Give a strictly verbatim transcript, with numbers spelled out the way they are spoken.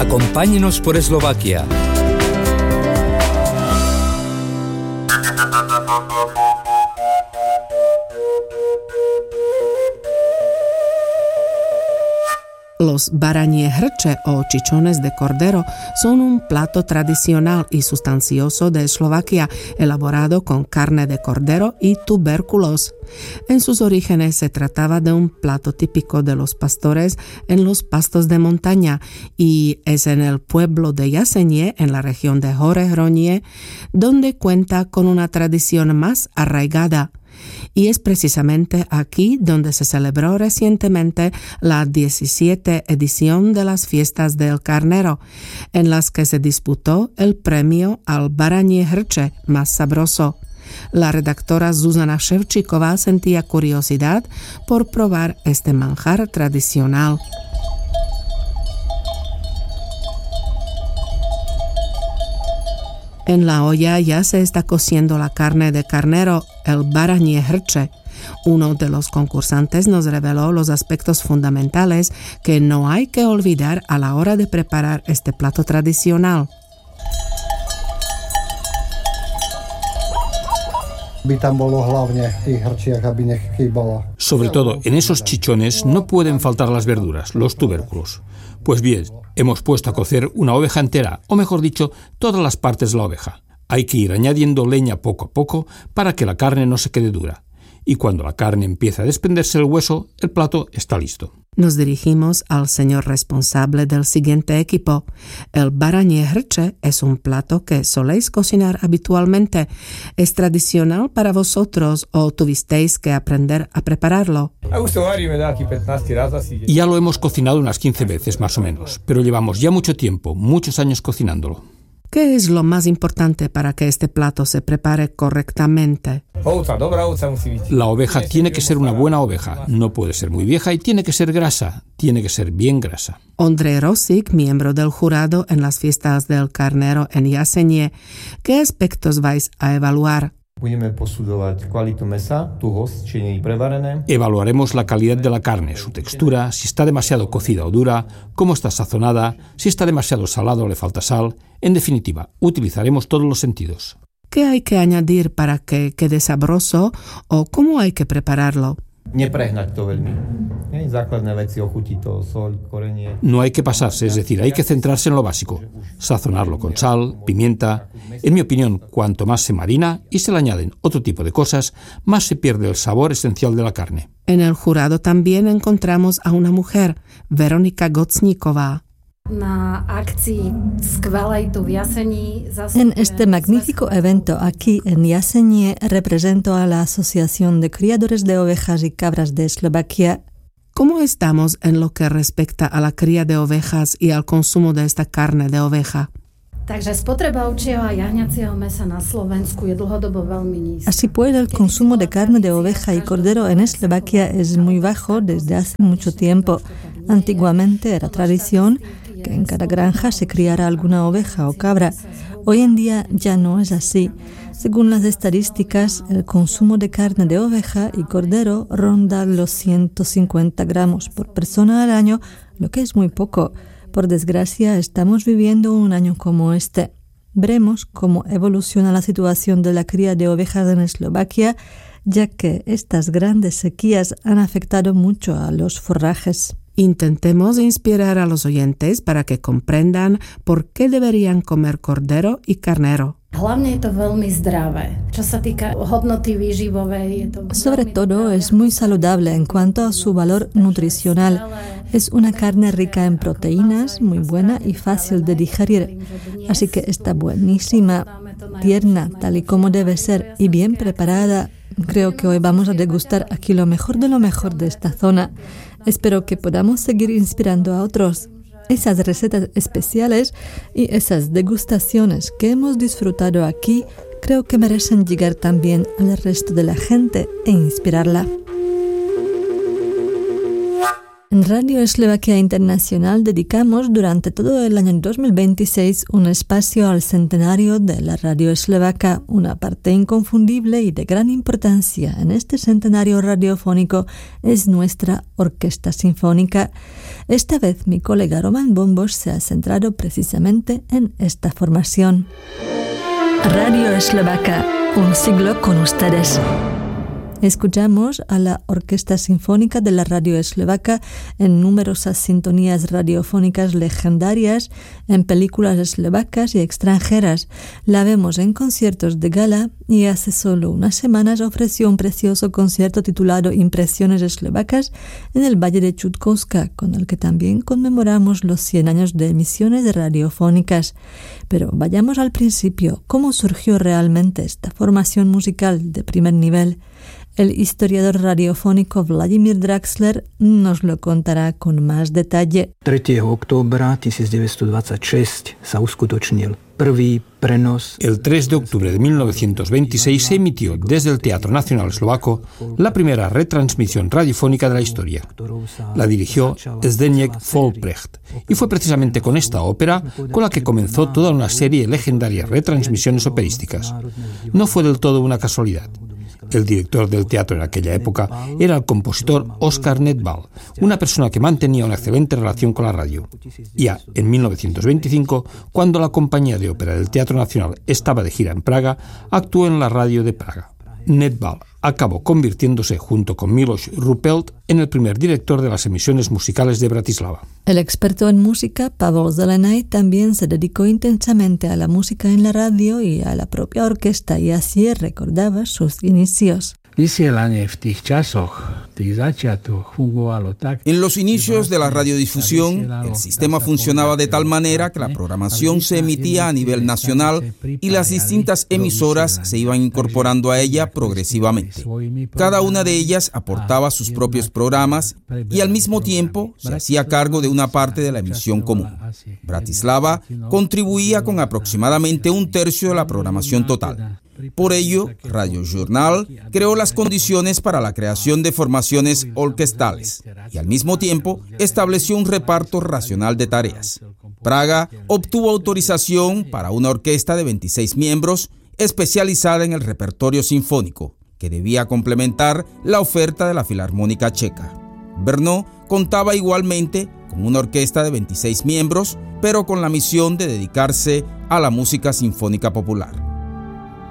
Acompáñenos por Eslovaquia. Los barañie hrče o chichones de cordero son un plato tradicional y sustancioso de Eslovaquia, elaborado con carne de cordero y tubérculos. En sus orígenes se trataba de un plato típico de los pastores en los pastos de montaña y es en el pueblo de Jasenie, en la región de Horehronie, donde cuenta con una tradición más arraigada. Y es precisamente aquí donde se celebró recientemente la diecisiete edición de las fiestas del carnero, en las que se disputó el premio al barañie hrče más sabroso. La redactora Zuzana Ševčíková sentía curiosidad por probar este manjar tradicional. En la olla ya se está cociendo la carne de carnero, el barañie hrče. Uno de los concursantes nos reveló los aspectos fundamentales que no hay que olvidar a la hora de preparar este plato tradicional. Sobre todo, en esos chichones no pueden faltar las verduras, los tubérculos. Pues bien, hemos puesto a cocer una oveja entera, o mejor dicho, todas las partes de la oveja. Hay que ir añadiendo leña poco a poco para que la carne no se quede dura. Y cuando la carne empieza a desprenderse el hueso, el plato está listo. Nos dirigimos al señor responsable del siguiente equipo. El barañie hrče es un plato que soléis cocinar habitualmente. ¿Es tradicional para vosotros o tuvisteis que aprender a prepararlo? Ya lo hemos cocinado unas quince veces más o menos, pero llevamos ya mucho tiempo, muchos años cocinándolo. ¿Qué es lo más importante para que este plato se prepare correctamente? La oveja tiene que ser una buena oveja, no puede ser muy vieja y tiene que ser grasa, tiene que ser bien grasa. Ondrej Rosík, miembro del jurado en las fiestas del carnero en Jasenie, ¿qué aspectos vais a evaluar? Evaluaremos la calidad de la carne, su textura, si está demasiado cocida o dura, cómo está sazonada, si está demasiado salado o le falta sal. En definitiva, utilizaremos todos los sentidos. ¿Qué hay que añadir para que quede sabroso o cómo hay que prepararlo? No hay que pasarse, es decir, hay que centrarse en lo básico. Sazonarlo con sal, pimienta. En mi opinión, cuanto más se marina y se le añaden otro tipo de cosas, más se pierde el sabor esencial de la carne. En el jurado también encontramos a una mujer, Veronika Gocníková. En este magnífico evento aquí en Jasenie represento a la Asociación de Criadores de Ovejas y Cabras de Eslovaquia. ¿Cómo estamos en lo que respecta a la cría de ovejas y al consumo de esta carne de oveja? Así pues, el consumo de carne de oveja y cordero en Eslovaquia es muy bajo desde hace mucho tiempo. Antiguamente era tradición que en cada granja se criara alguna oveja o cabra. Hoy en día ya no es así. Según las estadísticas, el consumo de carne de oveja y cordero ronda los ciento cincuenta gramos por persona al año, lo que es muy poco. Por desgracia, estamos viviendo un año como este. Veremos cómo evoluciona la situación de la cría de ovejas en Eslovaquia, ya que estas grandes sequías han afectado mucho a los forrajes. Intentemos inspirar a los oyentes para que comprendan por qué deberían comer cordero y carnero. Sobre todo es muy saludable en cuanto a su valor nutricional. Es una carne rica en proteínas, muy buena y fácil de digerir. Así que está buenísima, tierna, tal y como debe ser, y bien preparada. Creo que hoy vamos a degustar aquí lo mejor de lo mejor de esta zona. Espero que podamos seguir inspirando a otros. Esas recetas especiales y esas degustaciones que hemos disfrutado aquí creo que merecen llegar también al resto de la gente e inspirarla. En Radio Eslovaquia Internacional dedicamos durante todo el año dos mil veintiséis un espacio al centenario de la radio eslovaca, una parte inconfundible y de gran importancia en este centenario radiofónico es nuestra Orquesta Sinfónica. Esta vez mi colega Roman Bombos se ha centrado precisamente en esta formación. Radio Eslovaca, un siglo con ustedes. Escuchamos a la Orquesta Sinfónica de la Radio Eslovaca en numerosas sintonías radiofónicas legendarias, en películas eslovacas y extranjeras. La vemos en conciertos de gala y hace solo unas semanas ofreció un precioso concierto titulado Impresiones eslovacas en el Valle de Chutkowska, con el que también conmemoramos los cien años de emisiones radiofónicas. Pero vayamos al principio. ¿Cómo surgió realmente esta formación musical de primer nivel? El historiador radiofónico Vladimír Draxler nos lo contará con más detalle. tretieho októbra tisícdeväťstodvadsaťšesť sa uskutočnil prvý prenos. El tres de octubre de mil novecientos veintiséis se emitió desde el Teatro Nacional Eslovaco la primera retransmisión radiofónica de la historia. La dirigió Zdeněk Folprecht y fue precisamente con esta ópera con la que comenzó toda una serie de legendarias retransmisiones operísticas. No fue del todo una casualidad. El director del teatro en aquella época era el compositor Oskar Nedbal, una persona que mantenía una excelente relación con la radio. Ya en mil novecientos veinticinco, cuando la compañía de ópera del Teatro Nacional estaba de gira en Praga, actuó en la radio de Praga. Nedbal acabó convirtiéndose, junto con Miloš Rupelt, en el primer director de las emisiones musicales de Bratislava. El experto en música, Pavel Zelenay, también se dedicó intensamente a la música en la radio y a la propia orquesta, y así recordaba sus inicios. En los inicios de la radiodifusión, el sistema funcionaba de tal manera que la programación se emitía a nivel nacional y las distintas emisoras se iban incorporando a ella progresivamente. Cada una de ellas aportaba sus propios programas y al mismo tiempo se hacía cargo de una parte de la emisión común. Bratislava contribuía con aproximadamente un tercio de la programación total. Por ello, Radio Journal creó las condiciones para la creación de formaciones orquestales y al mismo tiempo estableció un reparto racional de tareas. Praga obtuvo autorización para una orquesta de veintiséis miembros especializada en el repertorio sinfónico, que debía complementar la oferta de la Filarmónica Checa. Brno contaba igualmente con una orquesta de veintiséis miembros, pero con la misión de dedicarse a la música sinfónica popular.